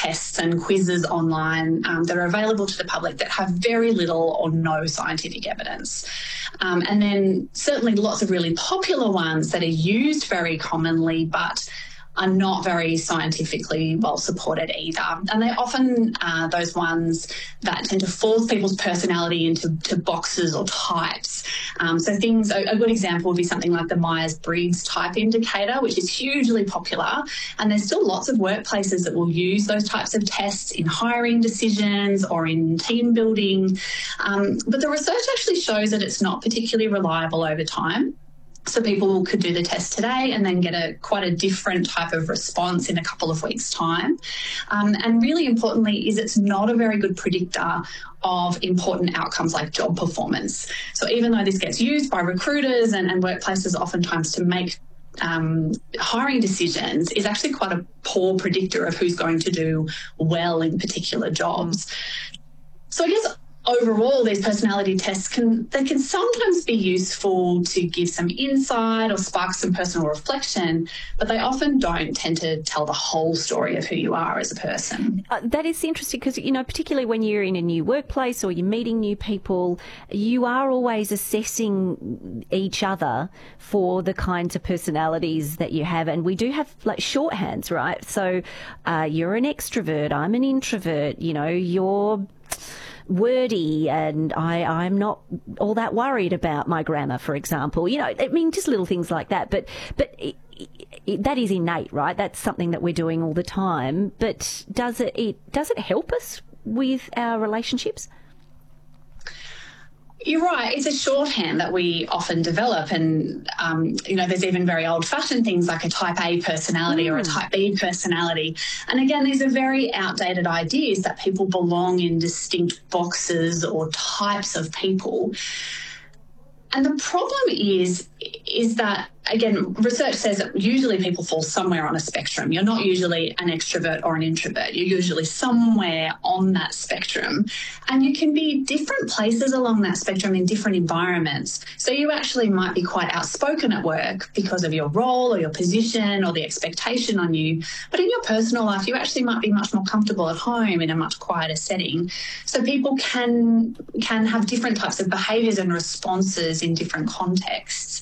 tests and quizzes online that are available to the public that have very little or no scientific evidence. And then certainly lots of really popular ones that are used very commonly but are not very scientifically well supported either. And they're often those ones that tend to force people's personality into boxes or types. So things, a good example would be something like the Myers-Briggs type indicator, which is hugely popular. And there's still lots of workplaces that will use those types of tests in hiring decisions or in team building. But the research actually shows that it's not particularly reliable over time. So people could do the test today and then get quite a different type of response in a couple of weeks' time. And really importantly is it's not a very good predictor of important outcomes like job performance. So even though this gets used by recruiters and workplaces oftentimes to make hiring decisions, is actually quite a poor predictor of who's going to do well in particular jobs. So I guess overall, these personality tests can sometimes be useful to give some insight or spark some personal reflection, but they often don't tend to tell the whole story of who you are as a person. That is interesting because, particularly when you're in a new workplace or you're meeting new people, you are always assessing each other for the kinds of personalities that you have. And we do have like shorthands, right? So you're an extrovert, I'm an introvert, you're wordy and I'm not all that worried about my grammar, for example. Just little things like that. But that is innate, right? That's something that we're doing all the time. But does it help us with our relationships? You're right. It's a shorthand that we often develop. And, there's even very old-fashioned things like a type A personality or a type B personality. And again, these are very outdated ideas that people belong in distinct boxes or types of people. And the problem is that, again, research says that usually people fall somewhere on a spectrum. You're not usually an extrovert or an introvert. You're usually somewhere on that spectrum. And you can be different places along that spectrum in different environments. So you actually might be quite outspoken at work because of your role or your position or the expectation on you. But in your personal life, you actually might be much more comfortable at home in a much quieter setting. So people can have different types of behaviours and responses in different contexts.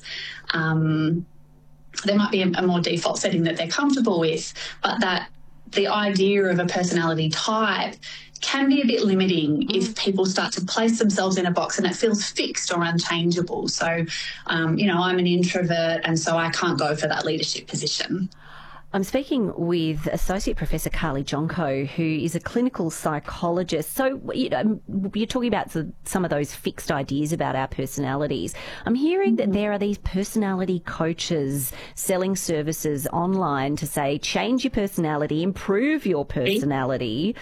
There might be a more default setting that they're comfortable with, but that the idea of a personality type can be a bit limiting if people start to place themselves in a box and it feels fixed or unchangeable. So, I'm an introvert and so I can't go for that leadership position. I'm speaking with Associate Professor Carly Jonko, who is a clinical psychologist. So, you're talking about some of those fixed ideas about our personalities. I'm hearing that there are these personality coaches selling services online to say, change your personality, improve your personality.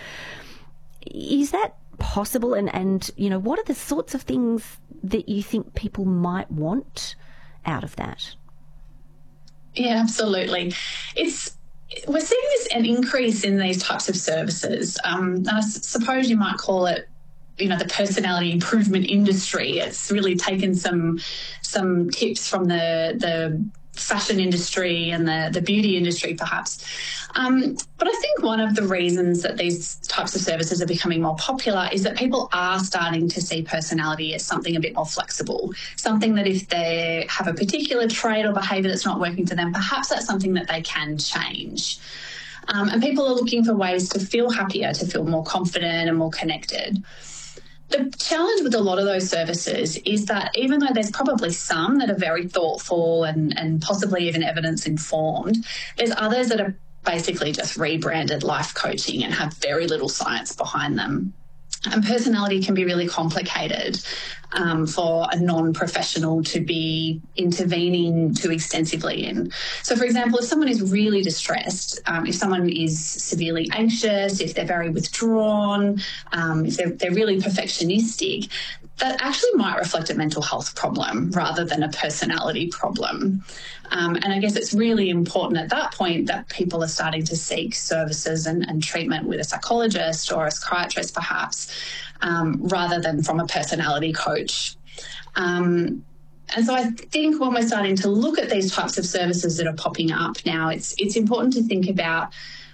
Is that possible? And what are the sorts of things that you think people might want out of that? Yeah, absolutely. We're seeing an increase in these types of services. And I suppose you might call it, the personality improvement industry. It's really taken some tips from the fashion industry and the beauty industry, perhaps. But I think one of the reasons that these types of services are becoming more popular is that people are starting to see personality as something a bit more flexible, something that if they have a particular trait or behaviour that's not working for them, perhaps that's something that they can change. And people are looking for ways to feel happier, to feel more confident and more connected. The challenge with a lot of those services is that even though there's probably some that are very thoughtful and possibly even evidence-informed, there's others that are basically just rebranded life coaching and have very little science behind them. And personality can be really complicated for a non-professional to be intervening too extensively in. So, for example, if someone is really distressed, if someone is severely anxious, if they're very withdrawn, if they're really perfectionistic, that actually might reflect a mental health problem rather than a personality problem. And I guess it's really important at that point that people are starting to seek services and treatment with a psychologist or a psychiatrist perhaps, rather than from a personality coach. And so I think when we're starting to look at these types of services that are popping up now, it's important to think about,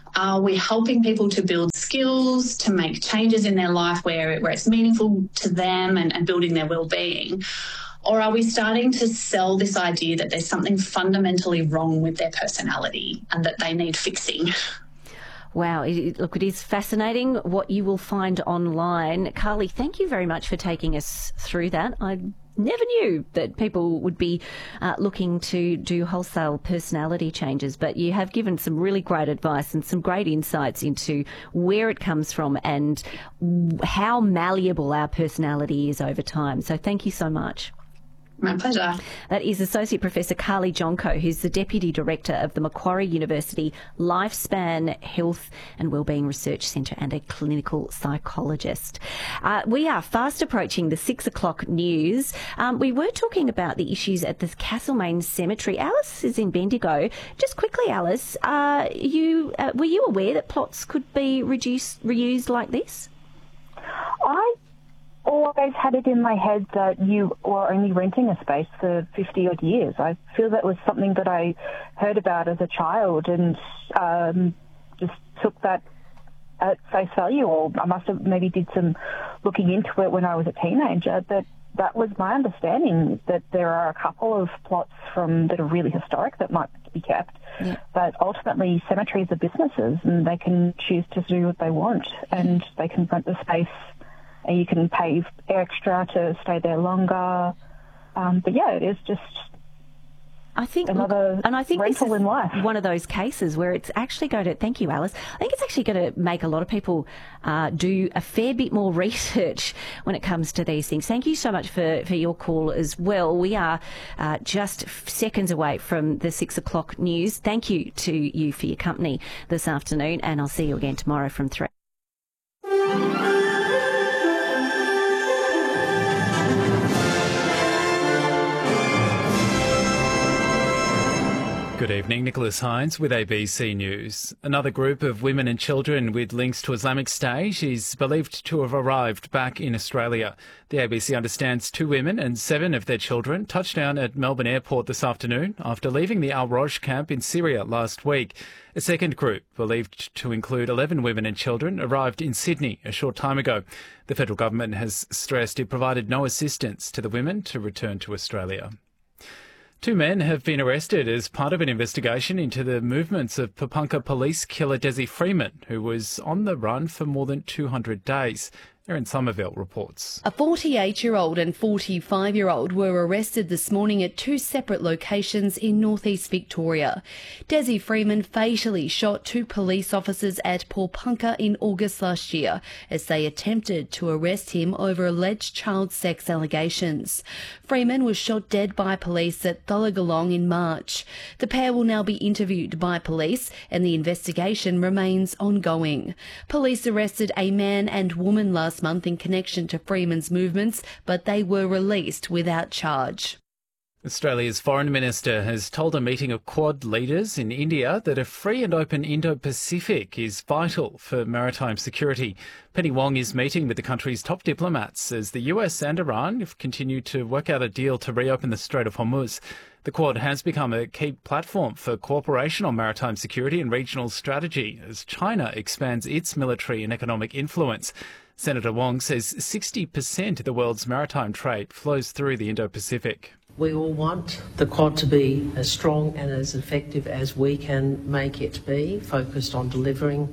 Are we helping people to build skills, to make changes in their life where it's meaningful to them and building their well-being? Or are we starting to sell this idea that there's something fundamentally wrong with their personality and that they need fixing? Wow. Look, it is fascinating what you will find online. Carly, thank you very much for taking us through that. I never knew that people would be looking to do wholesale personality changes, but you have given some really great advice and some great insights into where it comes from and how malleable our personality is over time. So thank you so much. My pleasure. That is Associate Professor Carly Jonko, who's the Deputy Director of the Macquarie University Lifespan Health and Wellbeing Research Centre and a clinical psychologist. We are fast approaching the 6 o'clock news. We were talking about the issues at the Castlemaine Cemetery. Alice is in Bendigo. Just quickly, Alice, were you aware that plots could be reused like this? I always had it in my head that you were only renting a space for 50 odd years. I feel that was something that I heard about as a child and just took that at face value, or I must have maybe did some looking into it when I was a teenager, but that was my understanding, that there are a couple of plots that are really historic that might be kept. Yeah. But ultimately cemeteries are businesses and they can choose to do what they want and they can rent the space. And you can pay extra to stay there longer. But yeah, it is just another rental in life. One of those cases where it's actually going to, thank you, Alice, I think it's actually going to make a lot of people do a fair bit more research when it comes to these things. Thank you so much for your call as well. We are just seconds away from the 6 o'clock news. Thank you to you for your company this afternoon, and I'll see you again tomorrow from 3. Good evening, Nicholas Hines with ABC News. Another group of women and children with links to Islamic State is believed to have arrived back in Australia. The ABC understands 2 women and 7 of their children touched down at Melbourne Airport this afternoon after leaving the Al Roj camp in Syria last week. A second group, believed to include 11 women and children, arrived in Sydney a short time ago. The federal government has stressed it provided no assistance to the women to return to Australia. 2 men have been arrested as part of an investigation into the movements of Papunkah police killer Desi Freeman, who was on the run for more than 200 days. Erin Somerville reports. A 48-year-old and 45-year-old were arrested this morning at 2 separate locations in northeast Victoria. Desi Freeman fatally shot 2 police officers at Papunkah in August last year as they attempted to arrest him over alleged child sex allegations. Freeman was shot dead by police at Thullagalong in March. The pair will now be interviewed by police and the investigation remains ongoing. Police arrested a man and woman last month in connection to Freeman's movements, but they were released without charge. Australia's Foreign Minister has told a meeting of Quad leaders in India that a free and open Indo-Pacific is vital for maritime security. Penny Wong is meeting with the country's top diplomats as the US and Iran have continued to work out a deal to reopen the Strait of Hormuz. The Quad has become a key platform for cooperation on maritime security and regional strategy as China expands its military and economic influence. Senator Wong says 60% of the world's maritime trade flows through the Indo-Pacific. We all want the Quad to be as strong and as effective as we can make it be, focused on delivering,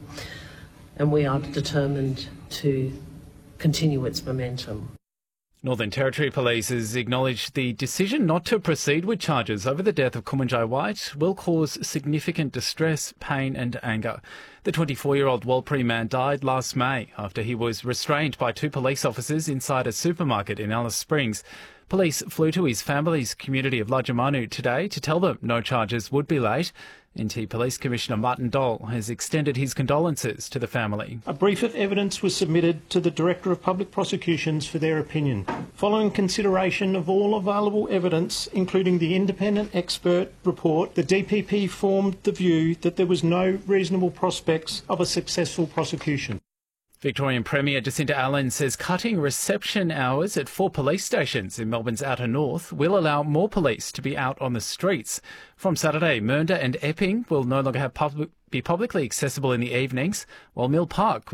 and we are determined to continue its momentum. Northern Territory Police has acknowledged the decision not to proceed with charges over the death of Kumanjai White will cause significant distress, pain and anger. The 24-year-old Warlpiri man died last May after he was restrained by 2 police officers inside a supermarket in Alice Springs. Police flew to his family's community of Lajamanu today to tell them no charges would be laid. NT Police Commissioner Martin Dole has extended his condolences to the family. A brief of evidence was submitted to the Director of Public Prosecutions for their opinion. Following consideration of all available evidence, including the independent expert report, the DPP formed the view that there was no reasonable prospects of a successful prosecution. Victorian Premier Jacinta Allen says cutting reception hours at 4 police stations in Melbourne's outer north will allow more police to be out on the streets. From Saturday, Mernda and Epping will no longer have public be publicly accessible in the evenings, while Mill Park